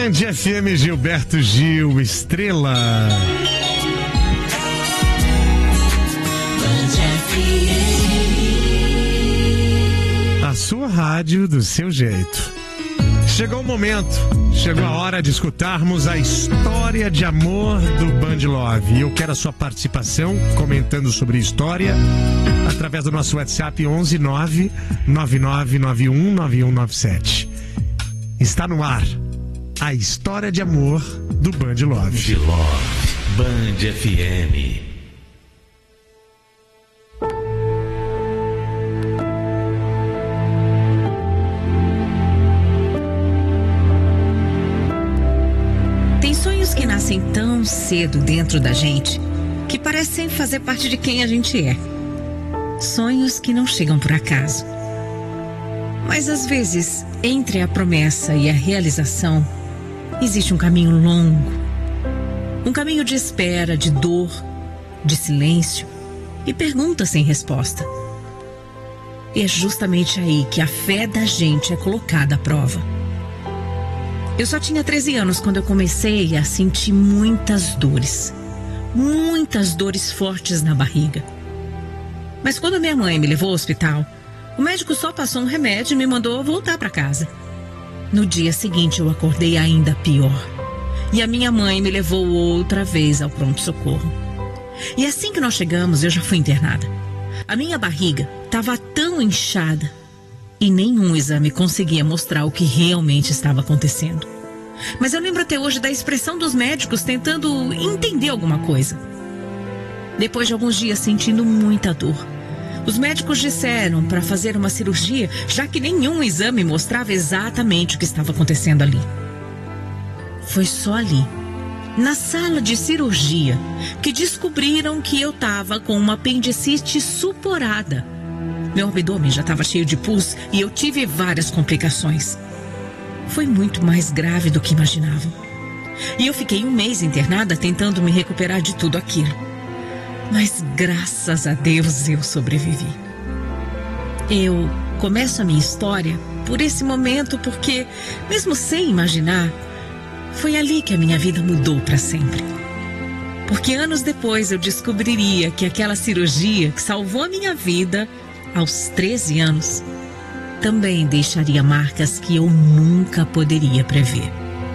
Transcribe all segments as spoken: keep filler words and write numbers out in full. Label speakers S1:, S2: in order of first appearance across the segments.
S1: Band F M, Gilberto Gil, Estrela. A sua rádio do seu jeito. Chegou o momento, chegou a hora de escutarmos a história de amor do Band Love. E eu quero a sua participação comentando sobre a história através do nosso WhatsApp onze nove nove nove nove um nove um nove sete. Está no ar a história de amor do Band Love.
S2: Band Love, Band F M.
S3: Que nascem tão cedo dentro da gente que parecem fazer parte de quem a gente é. Sonhos que não chegam por acaso. Mas às vezes, entre a promessa e a realização, existe um caminho longo. Um caminho de espera, de dor, de silêncio e perguntas sem resposta. E é justamente aí que a fé da gente é colocada à prova. Eu só tinha treze anos quando eu comecei a sentir muitas dores. Muitas dores fortes na barriga. Mas quando minha mãe me levou ao hospital, o médico só passou um remédio e me mandou voltar para casa. No dia seguinte eu acordei ainda pior. E a minha mãe me levou outra vez ao pronto-socorro. E assim que nós chegamos, eu já fui internada. A minha barriga estava tão inchada e nenhum exame conseguia mostrar o que realmente estava acontecendo. Mas eu lembro até hoje da expressão dos médicos tentando entender alguma coisa. Depois de alguns dias sentindo muita dor, os médicos disseram para fazer uma cirurgia, já que nenhum exame mostrava exatamente o que estava acontecendo ali. Foi só ali, na sala de cirurgia, que descobriram que eu estava com uma apendicite supurada. Meu abdômen já estava cheio de pus e eu tive várias complicações. Foi muito mais grave do que imaginavam. E eu fiquei um mês internada tentando me recuperar de tudo aquilo. Mas graças a Deus eu sobrevivi. Eu começo a minha história por esse momento porque, mesmo sem imaginar, foi ali que a minha vida mudou para sempre. Porque anos depois eu descobriria que aquela cirurgia que salvou a minha vida aos treze anos, também deixaria marcas que eu nunca poderia prever.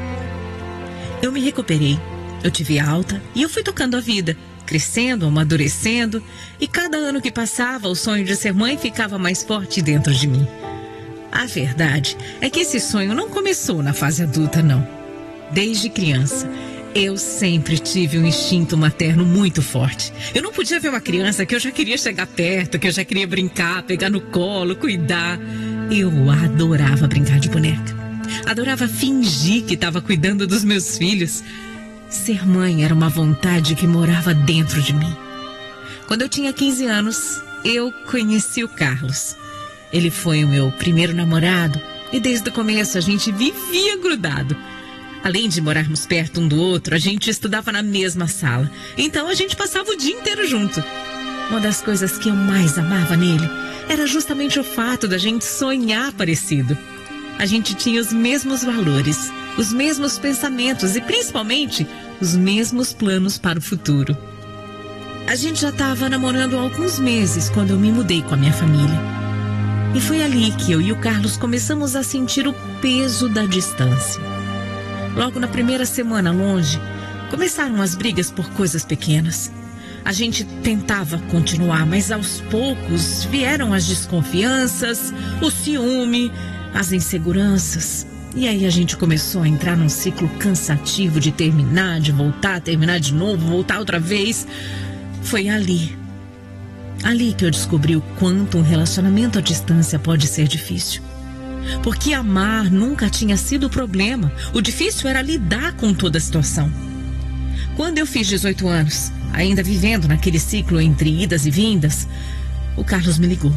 S3: Eu me recuperei, eu tive alta e eu fui tocando a vida, crescendo, amadurecendo, e cada ano que passava, o sonho de ser mãe ficava mais forte dentro de mim. A verdade é que esse sonho não começou na fase adulta, não. Desde criança, eu sempre tive um instinto materno muito forte. Eu não podia ver uma criança que eu já queria chegar perto, que eu já queria brincar, pegar no colo, cuidar. Eu adorava brincar de boneca. Adorava fingir que estava cuidando dos meus filhos. Ser mãe era uma vontade que morava dentro de mim. Quando eu tinha quinze anos, eu conheci o Carlos. Ele foi o meu primeiro namorado e desde o começo a gente vivia grudado. Além de morarmos perto um do outro, a gente estudava na mesma sala. Então a gente passava o dia inteiro junto. Uma das coisas que eu mais amava nele era justamente o fato da gente sonhar parecido. A gente tinha os mesmos valores, os mesmos pensamentos e principalmente os mesmos planos para o futuro. A gente já estava namorando há alguns meses quando eu me mudei com a minha família. E foi ali que eu e o Carlos começamos a sentir o peso da distância. Logo na primeira semana longe, começaram as brigas por coisas pequenas. A gente tentava continuar, mas aos poucos vieram as desconfianças, o ciúme, as inseguranças. E aí a gente começou a entrar num ciclo cansativo de terminar, de voltar, terminar de novo, voltar outra vez. Foi ali, ali que eu descobri o quanto um relacionamento à distância pode ser difícil. Porque amar nunca tinha sido o problema. O difícil era lidar com toda a situação. Quando eu fiz dezoito anos, ainda vivendo naquele ciclo entre idas e vindas, o Carlos me ligou.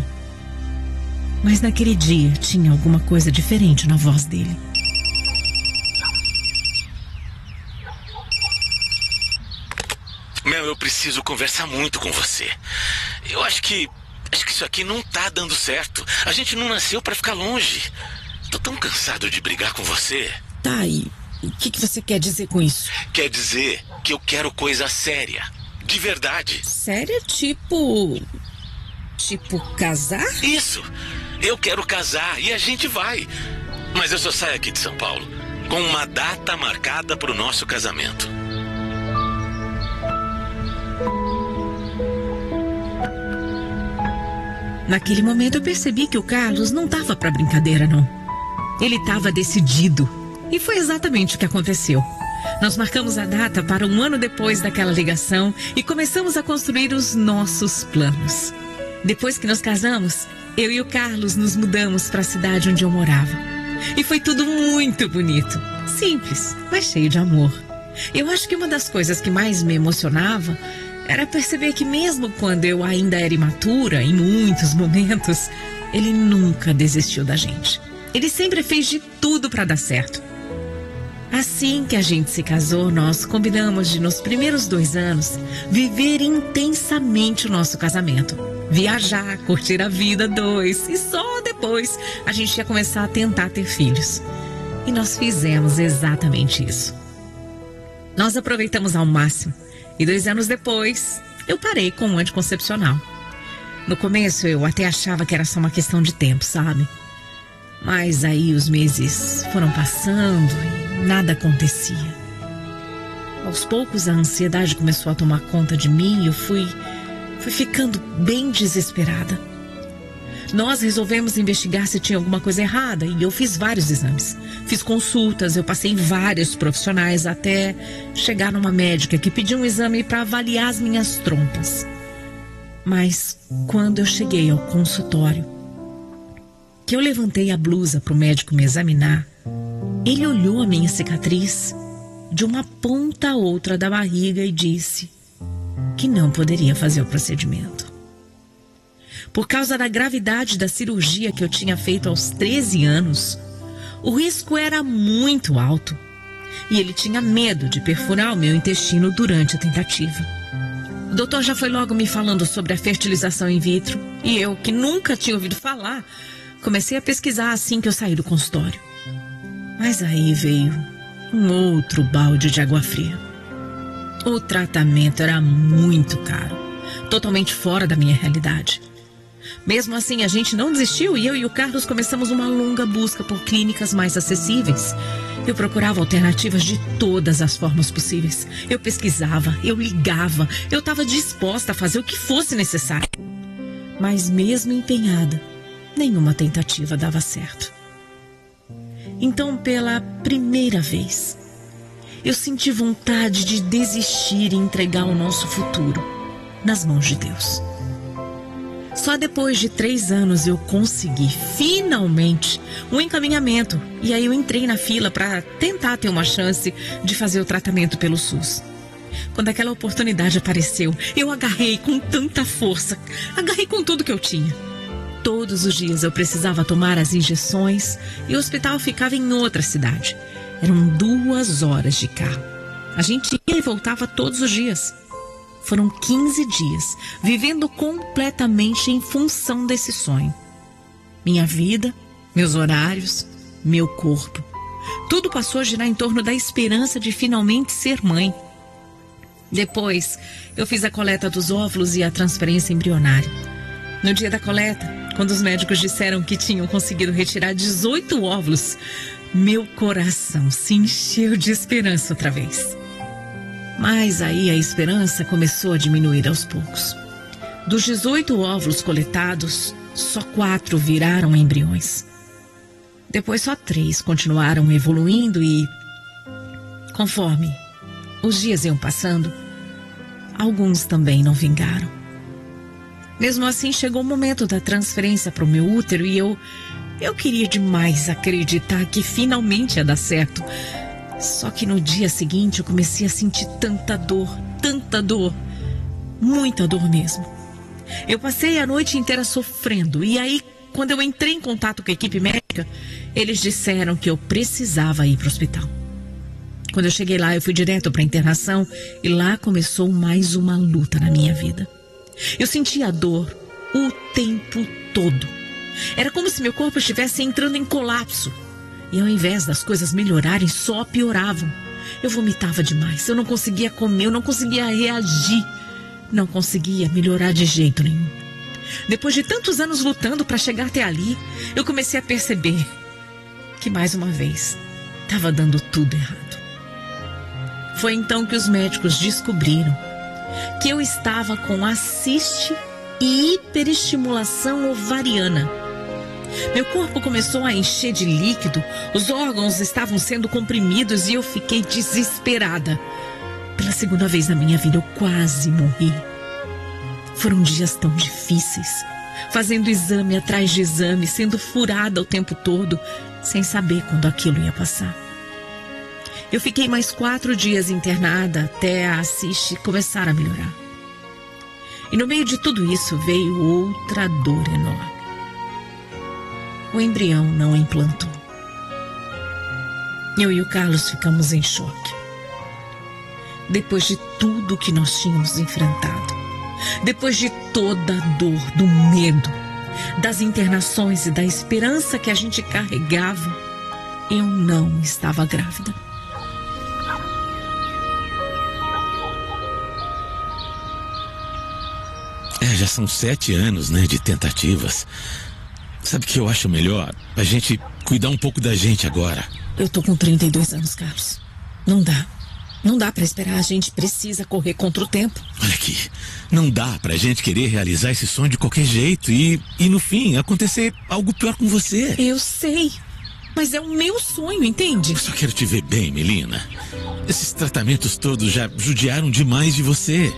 S3: Mas naquele dia tinha alguma coisa diferente na voz dele.
S2: Mel, eu preciso conversar muito com você. Eu acho que... Acho que isso aqui não tá dando certo. A gente não nasceu pra ficar longe. Tô tão cansado de brigar com você.
S3: Tá aí. O que, que você quer dizer com isso?
S2: Quer dizer que eu quero coisa séria. De verdade.
S3: Séria? Tipo... Tipo casar?
S2: Isso. Eu quero casar e a gente vai. Mas eu só saio aqui de São Paulo com uma data marcada para o nosso casamento.
S3: Naquele momento eu percebi que o Carlos não estava para brincadeira, não. Ele estava decidido. E foi exatamente o que aconteceu. Nós marcamos a data para um ano depois daquela ligação e começamos a construir os nossos planos. Depois que nos casamos, eu e o Carlos nos mudamos para a cidade onde eu morava. E foi tudo muito bonito. Simples, mas cheio de amor. Eu acho que uma das coisas que mais me emocionava era perceber que mesmo quando eu ainda era imatura, em muitos momentos, ele nunca desistiu da gente. Ele sempre fez de tudo para dar certo. Assim que a gente se casou, nós combinamos de, nos primeiros dois anos, viver intensamente o nosso casamento. Viajar, curtir a vida dois. E só depois a gente ia começar a tentar ter filhos. E nós fizemos exatamente isso. Nós aproveitamos ao máximo. E dois anos depois, eu parei com o anticoncepcional. No começo, eu até achava que era só uma questão de tempo, sabe? Mas aí os meses foram passando e nada acontecia. Aos poucos a ansiedade começou a tomar conta de mim e eu fui, fui ficando bem desesperada. Nós resolvemos investigar se tinha alguma coisa errada e eu fiz vários exames. Fiz consultas, eu passei em vários profissionais até chegar numa médica que pediu um exame para avaliar as minhas trompas. Mas quando eu cheguei ao consultório, que eu levantei a blusa para o médico me examinar, ele olhou a minha cicatriz de uma ponta a outra da barriga e disse que não poderia fazer o procedimento. Por causa da gravidade da cirurgia que eu tinha feito aos treze anos, o risco era muito alto e ele tinha medo de perfurar o meu intestino durante a tentativa. O doutor já foi logo me falando sobre a fertilização in vitro e eu, que nunca tinha ouvido falar, comecei a pesquisar assim que eu saí do consultório. Mas aí veio um outro balde de água fria. O tratamento era muito caro, totalmente fora da minha realidade. Mesmo assim, a gente não desistiu e eu e o Carlos começamos uma longa busca por clínicas mais acessíveis. Eu procurava alternativas de todas as formas possíveis. Eu pesquisava, eu ligava, eu estava disposta a fazer o que fosse necessário. Mas mesmo empenhada, nenhuma tentativa dava certo. Então, pela primeira vez, eu senti vontade de desistir e entregar o nosso futuro nas mãos de Deus. Só depois de três anos eu consegui, finalmente, um encaminhamento. E aí eu entrei na fila para tentar ter uma chance de fazer o tratamento pelo SUS. Quando aquela oportunidade apareceu, eu agarrei com tanta força, agarrei com tudo que eu tinha. Todos os dias eu precisava tomar as injeções e o hospital ficava em outra cidade. Eram duas horas de carro. A gente ia e voltava todos os dias. Foram quinze dias, vivendo completamente em função desse sonho. Minha vida, meus horários, meu corpo. Tudo passou a girar em torno da esperança de finalmente ser mãe. Depois, eu fiz a coleta dos óvulos e a transferência embrionária. No dia da coleta, quando os médicos disseram que tinham conseguido retirar dezoito óvulos, meu coração se encheu de esperança outra vez. Mas aí a esperança começou a diminuir aos poucos. Dos dezoito óvulos coletados, só quatro viraram embriões. Depois só três continuaram evoluindo e, conforme os dias iam passando, alguns também não vingaram. Mesmo assim, chegou o momento da transferência para o meu útero e eu, eu queria demais acreditar que finalmente ia dar certo. Só que no dia seguinte eu comecei a sentir tanta dor, tanta dor, muita dor mesmo. Eu passei a noite inteira sofrendo e aí, quando eu entrei em contato com a equipe médica, eles disseram que eu precisava ir para o hospital. Quando eu cheguei lá, eu fui direto para a internação e lá começou mais uma luta na minha vida. Eu sentia a dor o tempo todo. Era como se meu corpo estivesse entrando em colapso. E ao invés das coisas melhorarem, só pioravam. Eu vomitava demais, eu não conseguia comer, eu não conseguia reagir. Não conseguia melhorar de jeito nenhum. Depois de tantos anos lutando para chegar até ali, eu comecei a perceber que mais uma vez estava dando tudo errado. Foi então que os médicos descobriram que eu estava com a ciste e hiperestimulação ovariana. Meu corpo começou a encher de líquido, os órgãos estavam sendo comprimidos e eu fiquei desesperada. Pela segunda vez na minha vida eu quase morri. Foram dias tão difíceis, fazendo exame atrás de exame, sendo furada o tempo todo, sem saber quando aquilo ia passar. Eu fiquei mais quatro dias internada até a ciste começar a melhorar. E no meio de tudo isso veio outra dor enorme. O embrião não implantou. Eu e o Carlos ficamos em choque. Depois de tudo que nós tínhamos enfrentado, depois de toda a dor, do medo, das internações e da esperança que a gente carregava, eu não estava grávida.
S2: É, já são sete anos, né, de tentativas. Sabe o que eu acho melhor? A gente cuidar um pouco da gente agora.
S3: Eu tô com trinta e dois anos, Carlos. Não dá. Não dá pra esperar. A gente precisa correr contra o tempo.
S2: Olha aqui. Não dá pra gente querer realizar esse sonho de qualquer jeito e, e no fim, acontecer algo pior com você.
S3: Eu sei. Mas é o meu sonho, entende?
S2: Eu só quero te ver bem, Melina. Esses tratamentos todos já judiaram demais de você.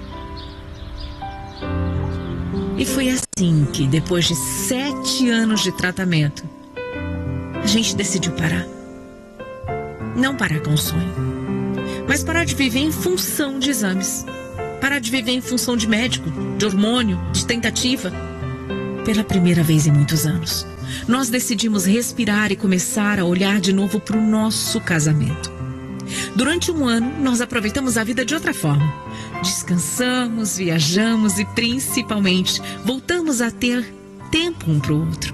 S3: E foi assim que, depois de sete anos de tratamento, a gente decidiu parar. Não parar com o sonho, mas parar de viver em função de exames. Parar de viver em função de médico, de hormônio, de tentativa. Pela primeira vez em muitos anos, nós decidimos respirar e começar a olhar de novo para o nosso casamento. Durante um ano, nós aproveitamos a vida de outra forma. Descansamos, viajamos e, principalmente, voltamos a ter tempo um para o outro.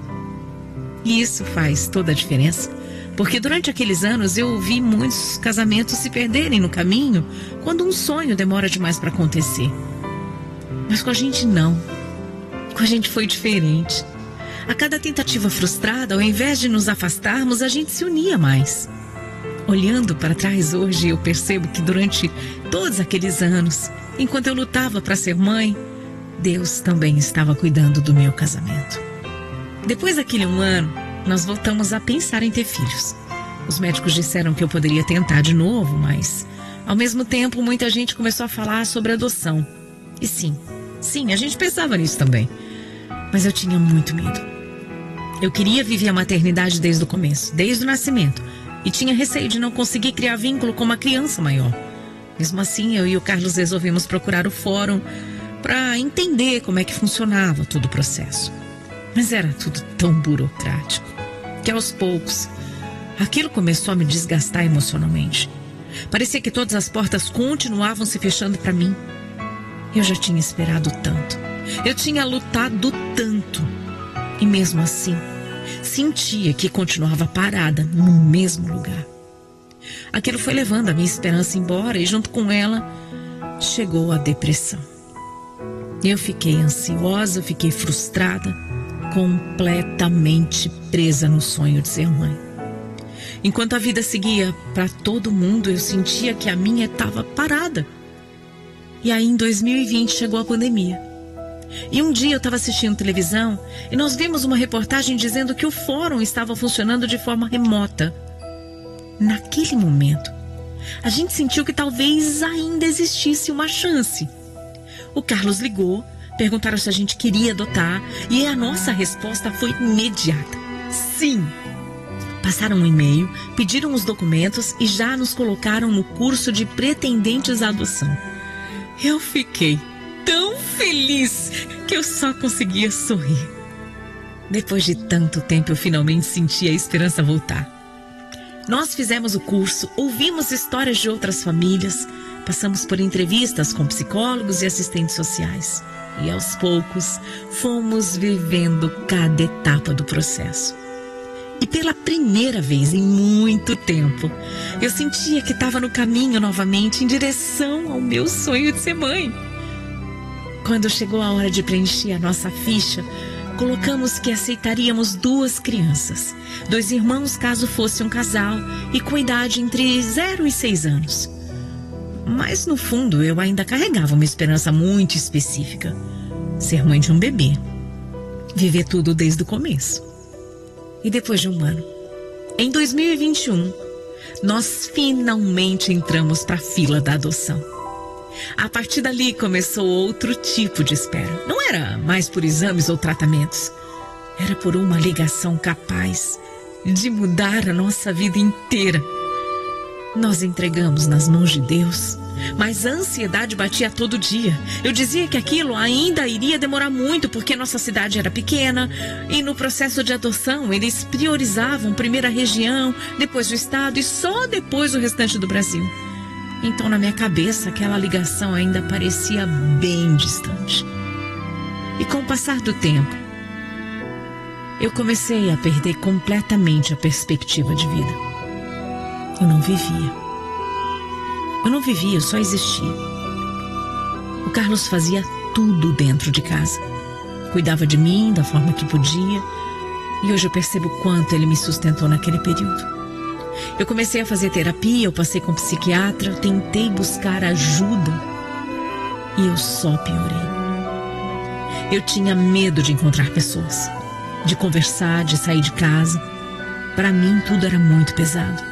S3: E isso faz toda a diferença, porque durante aqueles anos eu vi muitos casamentos se perderem no caminho quando um sonho demora demais para acontecer. Mas com a gente não. Com a gente foi diferente. A cada tentativa frustrada, ao invés de nos afastarmos, a gente se unia mais. Olhando para trás hoje, eu percebo que durante todos aqueles anos, enquanto eu lutava para ser mãe, Deus também estava cuidando do meu casamento. Depois daquele um ano, nós voltamos a pensar em ter filhos. Os médicos disseram que eu poderia tentar de novo, mas, ao mesmo tempo, muita gente começou a falar sobre adoção. E sim, sim, a gente pensava nisso também. Mas eu tinha muito medo. Eu queria viver a maternidade desde o começo, desde o nascimento. E tinha receio de não conseguir criar vínculo com uma criança maior. Mesmo assim, eu e o Carlos resolvemos procurar o fórum para entender como é que funcionava todo o processo. Mas era tudo tão burocrático que, aos poucos, aquilo começou a me desgastar emocionalmente. Parecia que todas as portas continuavam se fechando para mim. Eu já tinha esperado tanto. Eu tinha lutado tanto. E mesmo assim, sentia que continuava parada no mesmo lugar. Aquilo foi levando a minha esperança embora e, junto com ela, chegou a depressão. Eu fiquei ansiosa, fiquei frustrada, completamente presa no sonho de ser mãe. Enquanto a vida seguia para todo mundo, eu sentia que a minha estava parada. E aí, em dois mil e vinte, chegou a pandemia. E um dia eu estava assistindo televisão e nós vimos uma reportagem dizendo que o fórum estava funcionando de forma remota. Naquele momento, a gente sentiu que talvez ainda existisse uma chance. O Carlos ligou, perguntaram se a gente queria adotar e a nossa resposta foi imediata. Sim! Passaram um e-mail, pediram os documentos e já nos colocaram no curso de pretendentes à adoção. Eu fiquei tão feliz que eu só conseguia sorrir. Depois de tanto tempo, eu finalmente senti a esperança voltar. Nós fizemos o curso, ouvimos histórias de outras famílias, passamos por entrevistas com psicólogos e assistentes sociais. E aos poucos, fomos vivendo cada etapa do processo. E pela primeira vez em muito tempo, eu sentia que estava no caminho novamente em direção ao meu sonho de ser mãe. Quando chegou a hora de preencher a nossa ficha, colocamos que aceitaríamos duas crianças, dois irmãos caso fosse um casal e com idade entre zero e seis anos. Mas no fundo eu ainda carregava uma esperança muito específica: ser mãe de um bebê, viver tudo desde o começo. E depois de um ano, em dois mil e vinte e um, nós finalmente entramos para a fila da adoção. A partir dali começou outro tipo de espera. Não era mais por exames ou tratamentos. Era por uma ligação capaz de mudar a nossa vida inteira. Nós entregamos nas mãos de Deus, mas a ansiedade batia todo dia. Eu dizia que aquilo ainda iria demorar muito porque nossa cidade era pequena e no processo de adoção eles priorizavam primeiro a região, depois o estado e só depois o restante do Brasil. Então, na minha cabeça, aquela ligação ainda parecia bem distante. E com o passar do tempo, eu comecei a perder completamente a perspectiva de vida. Eu não vivia. Eu não vivia, eu só existia. O Carlos fazia tudo dentro de casa. Cuidava de mim da forma que podia. E hoje eu percebo quanto ele me sustentou naquele período. Eu comecei a fazer terapia, eu passei com psiquiatra, eu tentei buscar ajuda e eu só piorei. Eu tinha medo de encontrar pessoas, de conversar, de sair de casa. Para mim tudo era muito pesado.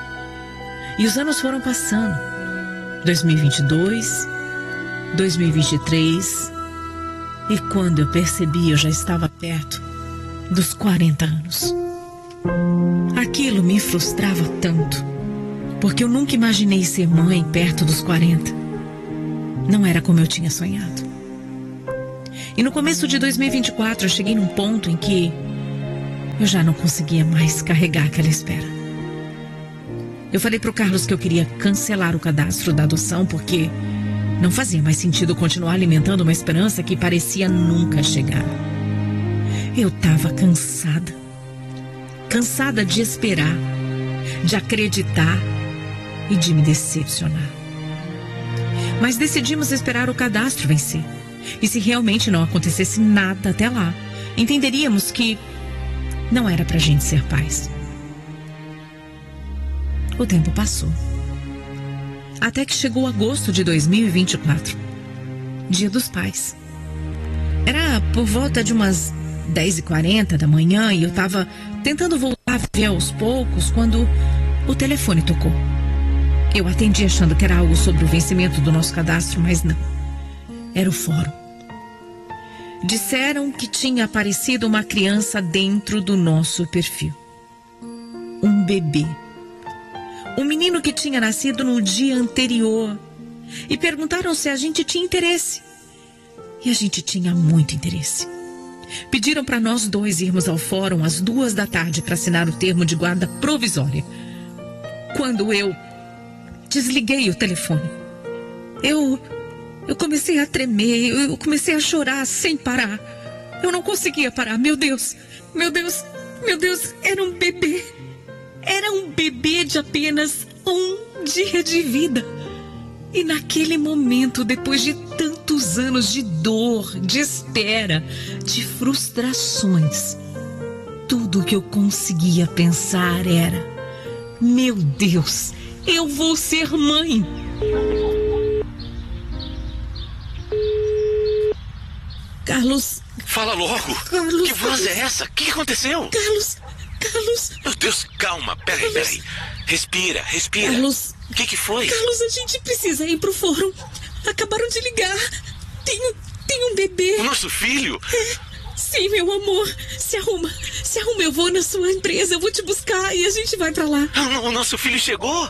S3: E os anos foram passando. dois mil e vinte e dois, dois mil e vinte e três, e quando eu percebi eu já estava perto dos quarenta anos. Aquilo me frustrava tanto, porque eu nunca imaginei ser mãe perto dos quarenta. Não era como eu tinha sonhado. E no começo de dois mil e vinte e quatro eu cheguei num ponto em que eu já não conseguia mais carregar aquela espera. Eu falei pro Carlos que eu queria cancelar o cadastro da adoção porque não fazia mais sentido continuar alimentando uma esperança que parecia nunca chegar. Eu estava cansada. Cansada de esperar, de acreditar e de me decepcionar. Mas decidimos esperar o cadastro vencer. E se realmente não acontecesse nada até lá, entenderíamos que não era pra gente ser pais. O tempo passou. Até que chegou agosto de dois mil e vinte e quatro. Dia dos Pais. Era por volta de umas dez e quarenta da manhã e eu estava tentando voltar a ver aos poucos quando o telefone tocou. Eu atendi achando que era algo sobre o vencimento do nosso cadastro, mas não. Era o fórum. Disseram que tinha aparecido uma criança dentro do nosso perfil. Um bebê. Um menino que tinha nascido no dia anterior. E perguntaram se a gente tinha interesse. E a gente tinha muito interesse. Pediram para nós dois irmos ao fórum às duas da tarde para assinar o termo de guarda provisória. Quando eu desliguei o telefone, eu, eu comecei a tremer, eu comecei a chorar sem parar. Eu não conseguia parar, meu Deus, meu Deus, meu Deus, era um bebê. Era um bebê de apenas um dia de vida. E naquele momento, depois de tantos anos de dor, de espera, de frustrações, tudo que eu conseguia pensar era: meu Deus, eu vou ser mãe. Carlos...
S2: Fala logo.
S3: Carlos...
S2: Que voz é essa? O que aconteceu?
S3: Carlos... Carlos...
S2: Meu Deus, calma. Peraí,
S3: Carlos...
S2: peraí. Respira, respira.
S3: Carlos...
S2: O que que foi?
S3: Carlos, a gente precisa ir pro fórum. Acabaram de ligar. Tem, tem um bebê.
S2: O nosso filho?
S3: É, sim, meu amor. Se arruma. Se arruma, eu vou na sua empresa. Eu vou te buscar e a gente vai pra lá.
S2: O, o nosso filho chegou?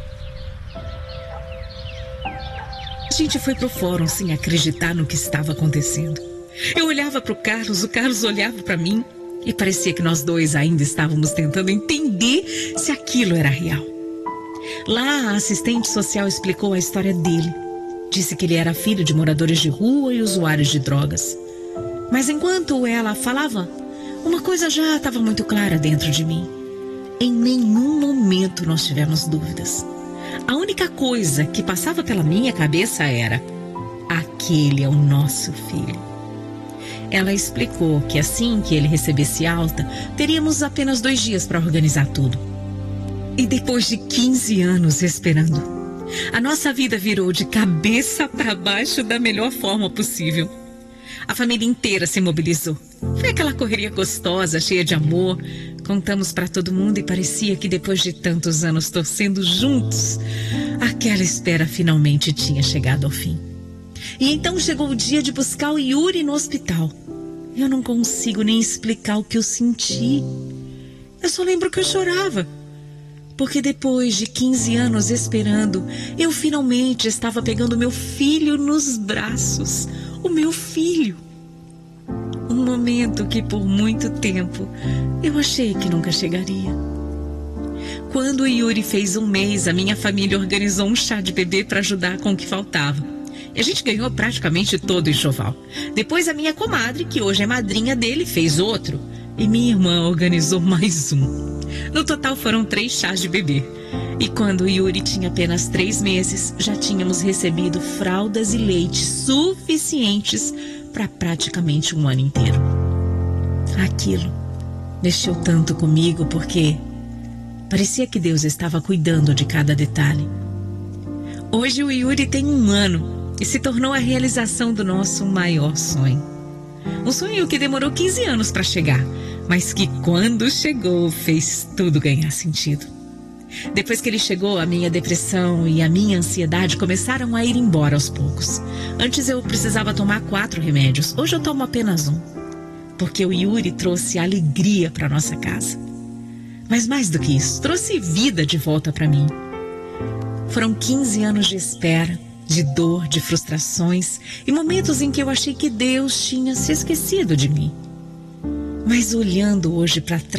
S3: A gente foi pro fórum sem acreditar no que estava acontecendo. Eu olhava pro Carlos, o Carlos olhava pra mim. E parecia que nós dois ainda estávamos tentando entender se aquilo era real. Lá, a assistente social explicou a história dele. Disse que ele era filho de moradores de rua e usuários de drogas. Mas enquanto ela falava, uma coisa já estava muito clara dentro de mim. Em nenhum momento nós tivemos dúvidas. A única coisa que passava pela minha cabeça era: aquele é o nosso filho. Ela explicou que assim que ele recebesse alta, teríamos apenas dois dias para organizar tudo. E depois de quinze anos esperando, a nossa vida virou de cabeça para baixo da melhor forma possível. A família inteira se mobilizou. Foi aquela correria gostosa, cheia de amor. Contamos para todo mundo e parecia que depois de tantos anos torcendo juntos, aquela espera finalmente tinha chegado ao fim. E então chegou o dia de buscar o Yuri no hospital. Eu não consigo nem explicar o que eu senti. Eu só lembro que eu chorava. Porque depois de quinze anos esperando, eu finalmente estava pegando meu filho nos braços. O meu filho. Um momento que por muito tempo eu achei que nunca chegaria. Quando o Yuri fez um mês, a minha família organizou um chá de bebê para ajudar com o que faltava. E a gente ganhou praticamente todo o enxoval. Depois a minha comadre, que hoje é madrinha dele, fez outro. E minha irmã organizou mais um. No total foram três chás de bebê. E quando o Yuri tinha apenas três meses, já tínhamos recebido fraldas e leite suficientes para praticamente um ano inteiro. Aquilo mexeu tanto comigo porque parecia que Deus estava cuidando de cada detalhe. Hoje o Yuri tem um ano e se tornou a realização do nosso maior sonho. Um sonho que demorou quinze anos para chegar, mas que quando chegou fez tudo ganhar sentido. Depois que ele chegou, a minha depressão e a minha ansiedade começaram a ir embora aos poucos. Antes eu precisava tomar quatro remédios, hoje eu tomo apenas um. Porque o Yuri trouxe alegria para nossa casa. Mas mais do que isso, trouxe vida de volta para mim. Foram quinze anos de espera, de dor, de frustrações e momentos em que eu achei que Deus tinha se esquecido de mim. Mas olhando hoje para trás,